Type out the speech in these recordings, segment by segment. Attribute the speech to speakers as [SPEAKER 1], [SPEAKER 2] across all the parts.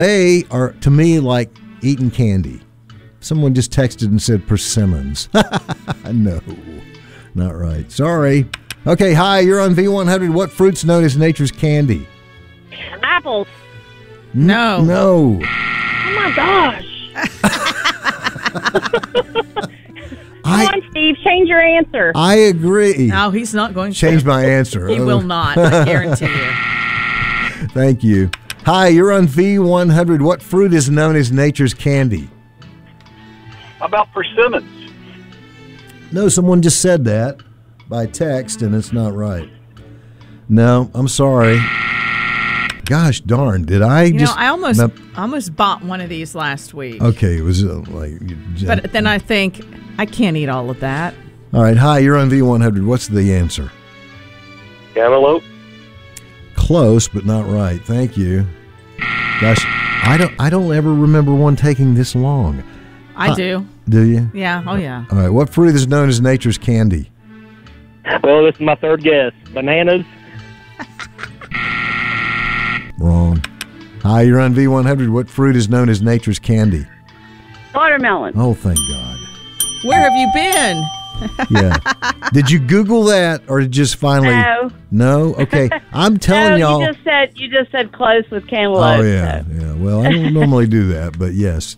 [SPEAKER 1] They are, to me, like eating candy. Someone just texted and said persimmons. No, not right. Sorry. Okay, hi, you're on V100. What fruit's known as nature's candy?
[SPEAKER 2] Apples.
[SPEAKER 3] No.
[SPEAKER 1] No.
[SPEAKER 2] Oh, my gosh. Come on, Steve. Change your answer.
[SPEAKER 1] I agree.
[SPEAKER 3] No, he's not going to.
[SPEAKER 1] Change my answer.
[SPEAKER 3] He will not, I guarantee you.
[SPEAKER 1] Thank you. Hi, you're on V100. What fruit is known as nature's candy?
[SPEAKER 4] How about persimmons?
[SPEAKER 1] No, someone just said that by text, and it's not right. No, I'm sorry. Gosh darn, did I
[SPEAKER 3] I almost bought one of these last week.
[SPEAKER 1] Okay, it was
[SPEAKER 3] But then I think, I can't eat all of that.
[SPEAKER 1] All right, hi, you're on V100. What's the answer?
[SPEAKER 4] Cantaloupe.
[SPEAKER 1] Close, but not right. Thank you. Gosh, I don't ever remember one taking this long.
[SPEAKER 3] I do.
[SPEAKER 1] Do you?
[SPEAKER 3] Yeah. Oh, yeah.
[SPEAKER 1] All right, what fruit is known as nature's candy?
[SPEAKER 4] Well, this is my third guess. Bananas.
[SPEAKER 1] Wrong. Hi, you're on V100. What fruit is known as nature's candy?
[SPEAKER 2] Watermelon.
[SPEAKER 1] Oh, thank God.
[SPEAKER 3] Where have you been?
[SPEAKER 1] Yeah. Did you Google that, or did you just finally?
[SPEAKER 2] No.
[SPEAKER 1] No? Okay. I'm telling y'all.
[SPEAKER 2] You just said close with cantaloupe.
[SPEAKER 1] Oh, yeah.
[SPEAKER 2] So.
[SPEAKER 1] Yeah. Well, I don't normally do that, but yes.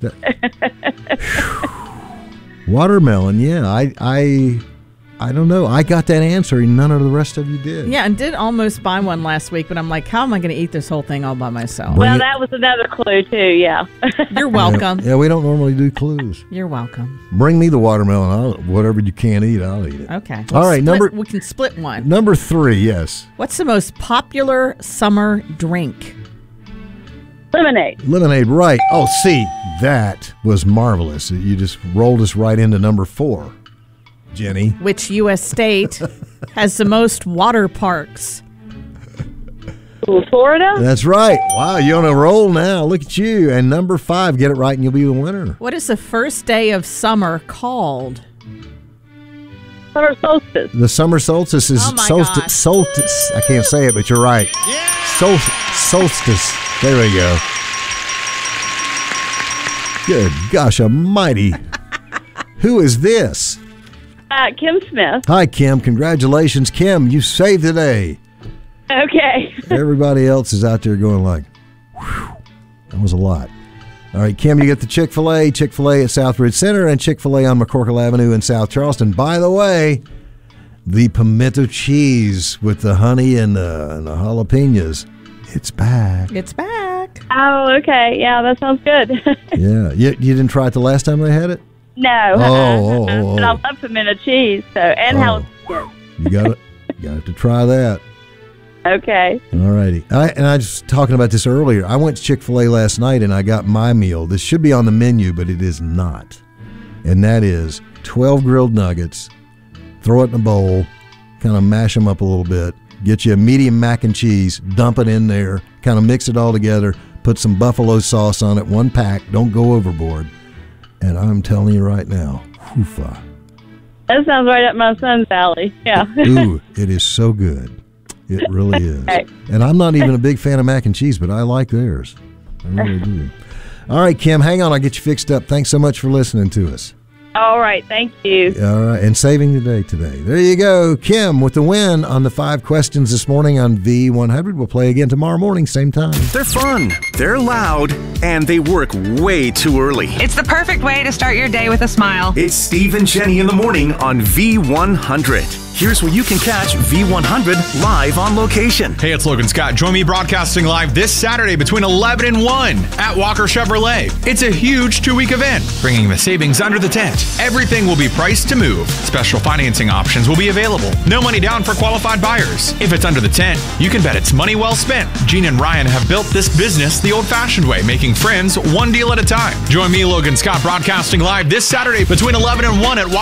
[SPEAKER 1] Watermelon, yeah. I don't know. I got that answer, and none of the rest of you did.
[SPEAKER 3] Yeah, and did almost buy one last week, but I'm like, how am I going to eat this whole thing all by myself?
[SPEAKER 2] Well, that was another clue, too, yeah.
[SPEAKER 3] You're welcome.
[SPEAKER 1] Yeah, we don't normally do clues.
[SPEAKER 3] You're welcome.
[SPEAKER 1] Bring me the watermelon. Whatever you can't eat, I'll eat it.
[SPEAKER 3] Okay.
[SPEAKER 1] All right,
[SPEAKER 3] we can split one.
[SPEAKER 1] Number 3, yes.
[SPEAKER 3] What's the most popular summer drink?
[SPEAKER 2] Lemonade.
[SPEAKER 1] Lemonade, right. Oh, see, that was marvelous. You just rolled us right into number 4. Jenny.
[SPEAKER 3] Which U.S. state has the most water parks?
[SPEAKER 2] Florida?
[SPEAKER 1] That's right. Wow, you're on a roll now. Look at you. And number 5, get it right and you'll be the winner.
[SPEAKER 3] What is the first day of summer called?
[SPEAKER 2] Summer solstice.
[SPEAKER 1] The summer solstice is solstice. I can't say it, but you're right. Yeah. Solstice. There we go. Good gosh almighty. Who is this?
[SPEAKER 2] Kim Smith.
[SPEAKER 1] Hi, Kim. Congratulations, Kim. You saved the day.
[SPEAKER 2] Okay.
[SPEAKER 1] Everybody else is out there going like, whew, that was a lot. All right, Kim, you get the Chick-fil-A at Southridge Center, and Chick-fil-A on McCorkle Avenue in South Charleston. By the way, the pimento cheese with the honey and the jalapenos, it's back.
[SPEAKER 3] It's back.
[SPEAKER 2] Oh, okay. Yeah, that sounds good.
[SPEAKER 1] Yeah. You didn't try it the last time they had it?
[SPEAKER 2] No.
[SPEAKER 1] Oh.
[SPEAKER 2] But I love pimento cheese, and jalapeno.
[SPEAKER 1] You got to try that.
[SPEAKER 2] Okay.
[SPEAKER 1] All righty. I was talking about this earlier. I went to Chick-fil-A last night and I got my meal. This should be on the menu, but it is not. And that is 12 grilled nuggets, throw it in a bowl, kind of mash them up a little bit, get you a medium mac and cheese, dump it in there, kind of mix it all together, put some buffalo sauce on it, 1 pack, don't go overboard. And I'm telling you right now, hoofa.
[SPEAKER 2] That sounds right up my son's alley. Yeah.
[SPEAKER 1] Ooh, it is so good. It really is.
[SPEAKER 2] Okay.
[SPEAKER 1] And I'm not even a big fan of mac and cheese, but I like theirs. I really do. All right, Kim, hang on. I'll get you fixed up. Thanks so much for listening to us.
[SPEAKER 2] All right. Thank you.
[SPEAKER 1] All right. And saving the day today. There you go. Kim with the win on the 5 questions this morning on V100. We'll play again tomorrow morning, same time.
[SPEAKER 5] They're fun, they're loud, and they work way too early.
[SPEAKER 6] It's the perfect way to start your day with a smile.
[SPEAKER 5] It's Steve and Jenny in the morning on V100. Here's where you can catch V100 live on location.
[SPEAKER 7] Hey, it's Logan Scott. Join me broadcasting live this Saturday between 11 and 1 at Walker Chevrolet. It's a huge 2-week event, bringing the savings under the tent. Everything will be priced to move. Special financing options will be available. No money down for qualified buyers. If it's under the tent, you can bet it's money well spent. Gene and Ryan have built this business the old-fashioned way, making friends one deal at a time. Join me, Logan Scott, broadcasting live this Saturday between 11 and 1 at Walker